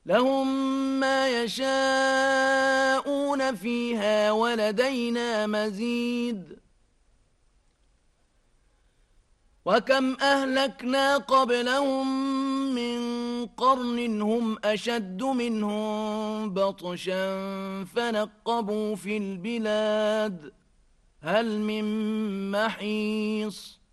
لهم ما يشاءون فيها ولدينا مزيد وكم أهلكنا قبلهم من قرن هم أشد منهم بطشا فنقبوا في البلاد هل من محيص